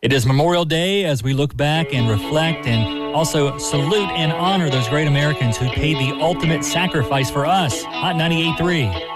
It is Memorial Day as we look back and reflect and also salute and honor those great Americans who paid the ultimate sacrifice for us. Hot 98.3.